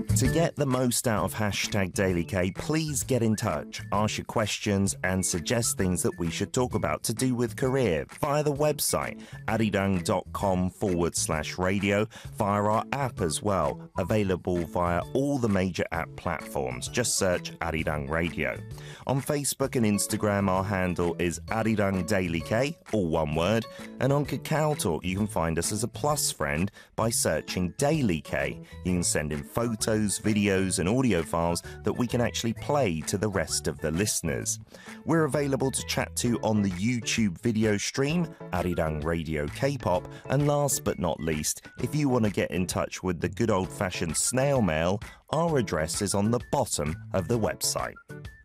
To get the most out of hashtag Daily K, please get in touch, ask your questions and suggest things that we should talk about to do with career via the website arirang.com/radio, via our app as well, available via all the major app platforms. Just search Arirang Radio. On Facebook and Instagram, our handle is Arirang Daily K, all one word, and on Kakao Talk you can find us as a plus friend by searching Daily K. You can send in photos, videos and audio files that we can actually play to the rest of the listeners. We're available to chat to on the YouTube video stream, Arirang Radio K-pop, and last but not least, if you want to get in touch with the good old-fashioned snail mail, our address is on the bottom of the website.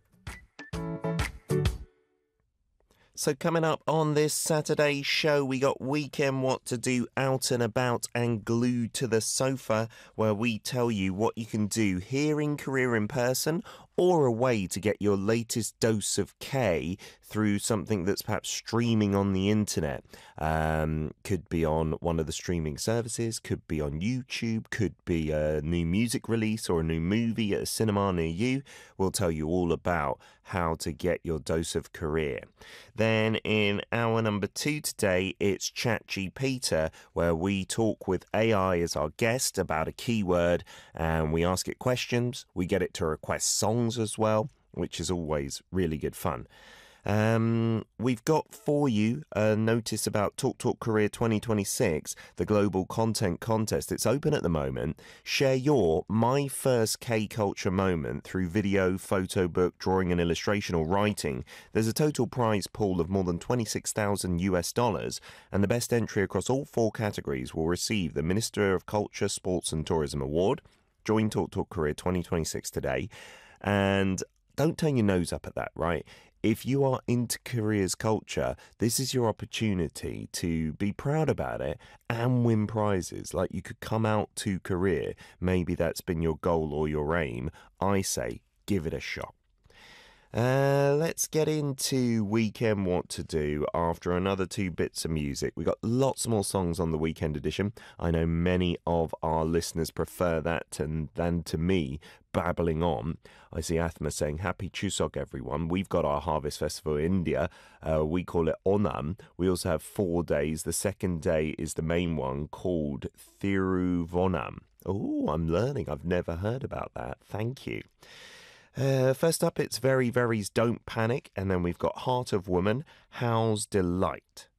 So coming up on this Saturday show, we got Weekend What to Do, Out and About and Glued to the Sofa, where we tell you what you can do here in Korea in person or a way to get your latest dose of K through something that's perhaps streaming on the internet. Could be on one of the streaming services, could be on YouTube, could be a new music release or a new movie at a cinema near you. We'll tell you all about how to get your dose of Korea. Then in hour number 2 today, it's ChatGPT, where we talk with AI as our guest about a keyword and we ask it questions. We get it to request songs as well, which is always really good fun. We've got for you a notice about Talk Talk Korea 2026, the global content contest. It's open at the moment. Share your My First K-Culture moment through video, photo book, drawing and illustration or writing. There's a total prize pool of more than $26,000, and the best entry across all 4 categories will receive the Minister of Culture, Sports and Tourism Award. Join Talk Talk Korea 2026 today. And don't turn your nose up at that, right? If you are into Korea's culture, this is your opportunity to be proud about it and win prizes. Like, you could come out to Korea. Maybe that's been your goal or your aim. I say, give it a shot. Let's get into Weekend What to Do after another 2 bits of music. We got lots more songs on the weekend edition. I know many of our listeners prefer that than to me babbling on. I see Athma saying, Happy Chuseok, everyone. We've got our harvest festival in India. We call it Onam. We also have 4 days. The second day is the main one called Thiruvonam. Oh, I'm learning. I've never heard about that. Thank you. First up, it's Very Very's Don't Panic, and then we've got Heart of Woman, How's Delight.